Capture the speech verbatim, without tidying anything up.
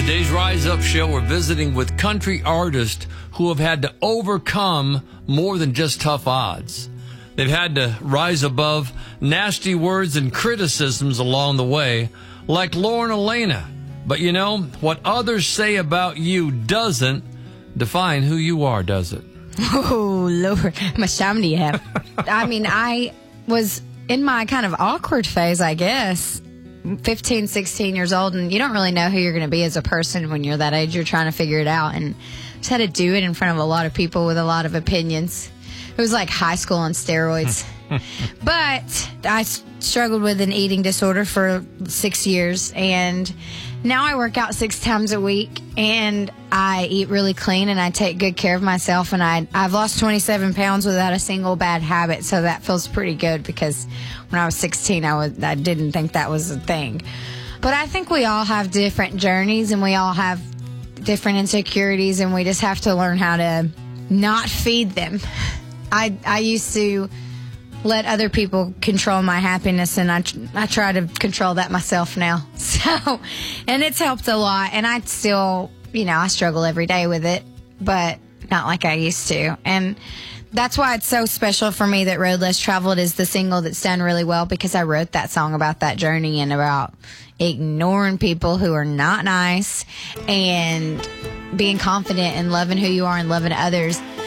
Today's Rise Up show, we're visiting with country artists who have had to overcome more than just tough odds. They've had to rise above nasty words and criticisms along the way, like Lauren Alaina. But you know, what others say about you doesn't define who you are, does it? Oh, Lord. How much time do you have? I mean, I was in my kind of awkward phase, I guess. fifteen, sixteen years old, and you don't really know who you're going to be as a person when you're that age. You're trying to figure it out, and just had to do it in front of a lot of people with a lot of opinions. It was like high school on steroids. But I struggled with an eating disorder for six years, and now I work out six times a week, and I eat really clean, and I take good care of myself, and I, I've lost twenty-seven pounds without a single bad habit, so that feels pretty good, because when I was sixteen, I, was, I didn't think that was a thing. But I think we all have different journeys, and we all have different insecurities, and we just have to learn how to not feed them. I, I used to let other people control my happiness, and I, I try to control that myself now. So, and it's helped a lot, and I still, you know, I struggle every day with it, but not like I used to. And that's why it's so special for me that Road Less Traveled is the single that's done really well, because I wrote that song about that journey and about ignoring people who are not nice and being confident and loving who you are and loving others.